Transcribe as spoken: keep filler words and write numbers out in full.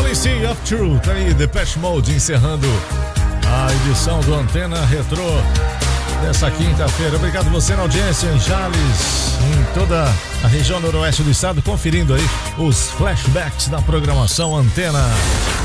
Sea of Truth, aí Depeche Mode encerrando a edição do Antena Retrô dessa quinta-feira. Obrigado você na audiência em Jales, em toda a região noroeste do estado, conferindo aí os flashbacks da programação Antena.